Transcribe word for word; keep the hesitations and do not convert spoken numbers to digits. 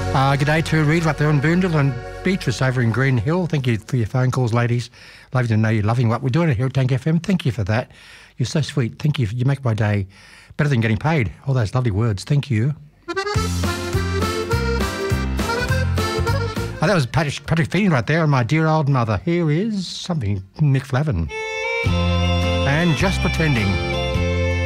Uh, G'day to Rita up there in Boondall and Beatrice over in Green Hill. Thank you for your phone calls, ladies. Love you to know you're loving what we're doing here at Tank F M. Thank you for that. You're so sweet. Thank you. You make my day better than getting paid. All those lovely words. Thank you. Oh, that was Patrick, Patrick Feeney right there and my dear old mother. Here is something, Mick Flavin. And Just Pretending.